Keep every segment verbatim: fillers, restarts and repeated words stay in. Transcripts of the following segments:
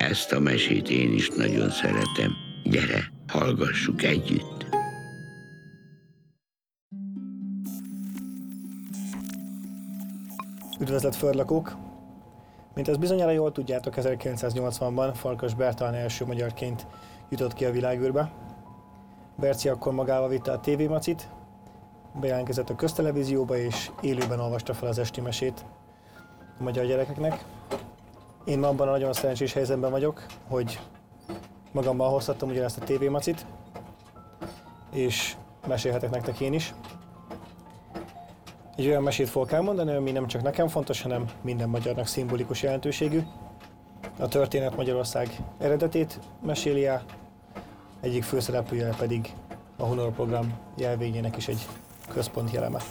Ezt a mesét én is nagyon szeretem. Gyere, hallgassuk együtt. Üdvözlet földlakók! Mint ezt bizonyára jól tudjátok, ezerkilencszáznyolcvanban Farkas Bertalan első magyarként jutott ki a világűrbe. Berci akkor magával vitte a tévémacit, bejelentkezett a köztelevízióba és élőben olvasta fel az esti mesét a magyar gyerekeknek. Én abban a nagyon szerencsés helyzetben vagyok, hogy magammal hozhattam ugyanezt a tévémacit, és mesélhetek nektek én is. Egy olyan mesét fogok elmondani, ami nem csak nekem fontos, hanem minden magyarnak szimbolikus jelentőségű. A történet Magyarország eredetét meséli el, egyik főszereplője pedig a Hunor program jelvényének is egy központi eleme.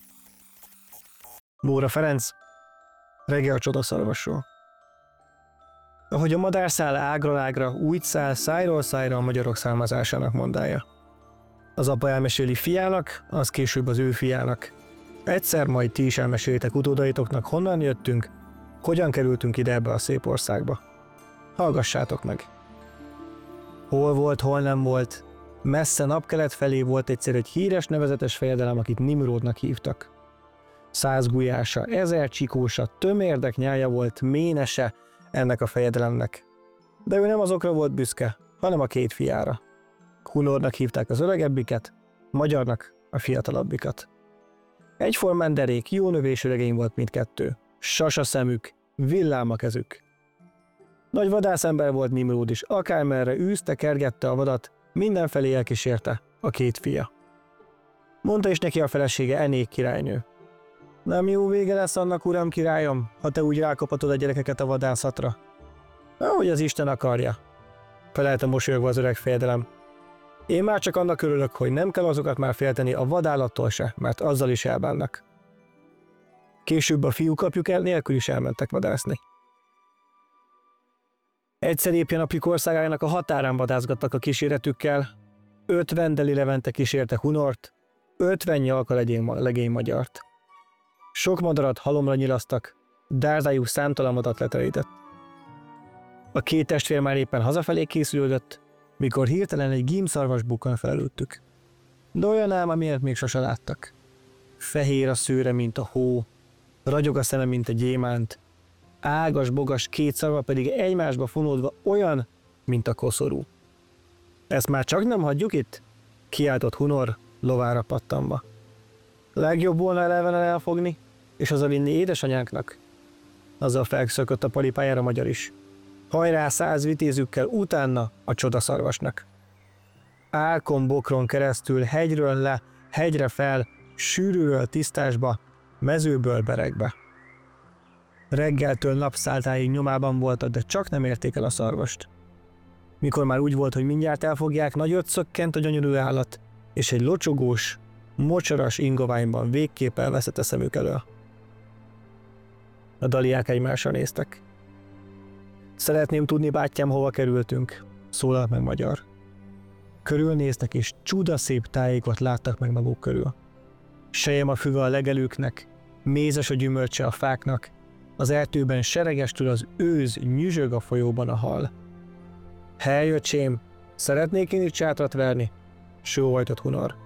Móra Ferenc, Reggel a csodaszarvasról. Ahogy a madár száll ágról ágra, úgy száll szájról szájra a magyarok származásának mondája. Az apa elmeséli fiának, az később az ő fiának. Egyszer majd ti is elmesélitek utódaitoknak, honnan jöttünk, hogyan kerültünk ide ebbe a szép országba. Hallgassátok meg! Hol volt, hol nem volt, messze napkelet felé volt egyszer egy híres nevezetes fejedelem, akit Nimródnak hívtak. Száz gulyása, ezer csikósa, tömérdek nyája volt, ménese ennek a fejedelemnek. De ő nem azokra volt büszke, hanem a két fiára. Hunornak hívták az öregebbiket, magyarnak a fiatalabbikat. Egyformán derék, jó növésű regény volt mindkettő. Sas a szemük, villám a kezük. Nagy vadászember volt Nimród is, akármerre űzte, kergette a vadat, mindenfelé elkísérte a két fia. Mondta is neki a felesége, Enék királynő. Nem jó vége lesz annak, uram királyom, ha te úgy rákapatod a gyerekeket a vadászatra. Ahogy az Isten akarja, felelte mosolyogva az öreg fejedelem. Én már csak annak örülök, hogy nem kell azokat már félteni a vadállattól se, mert azzal is elbánnak. Később a fiúk apjuk el nélkül is elmentek vadászni. Egyszer éppen apjuk országának a határán vadászgattak a kíséretükkel, ötven deli levente kísérte Hunort, ötven nyalka legény, legény magyart. Sok madarat halomra nyilasztak, dárdájuk számtalan vadat leterített. A két testvér már éppen hazafelé készülődött, mikor hirtelen egy gímszarvas bukkan fel előttük. De olyan ám, amilyet még sose láttak. Fehér a szőre, mint a hó, ragyog a szeme, mint egy gyémánt, ágas-bogas két szarva pedig egymásba fonódva olyan, mint a koszorú. Ezt már csak nem hagyjuk itt? Kiáltott Hunor, lovára pattanva. Legjobb volna elevenen elfogni, és hazavinni édesanyánknak. Azzal felszökött a paripájára magyar is. Hajrá száz vitézükkel utána a csodaszarvasnak. Álkon bokron keresztül, hegyről le, hegyre fel, sűrűről tisztásba, mezőből beregbe. Reggeltől napszáltáig nyomában voltak, de csak nem érték el a szarvast. Mikor már úgy volt, hogy mindjárt elfogják, nagyot szökkent a gyönyörű állat, és egy locsogós, mocsaras ingoványban végképp elveszett a szemük elől. A daliák egymásra néztek. Szeretném tudni, bátyám, hova kerültünk, szólalt meg magyar. Körülnéztek, és csudaszép tájékot láttak meg maguk körül. Sejem a füve a legelőknek, mézes a gyümölcse a fáknak, az erdőben seregestül az őz, nyüzsög a folyóban a hal. Hely, öcsém, szeretnék én itt sátrat verni? Sóhajtott Hunor.